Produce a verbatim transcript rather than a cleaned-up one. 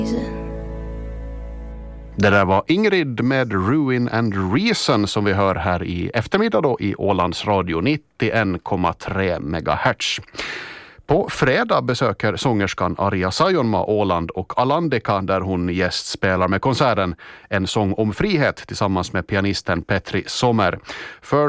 Det där var Ingrid med Ruin and Reason som vi hör här i eftermiddag då i Ålands Radio nittioen komma tre megahertz. På fredag besöker sångerskan Arja Saijonmaa Åland och Alandica där hon gästspelar med konserten En sång om frihet tillsammans med pianisten Petri Sommer. För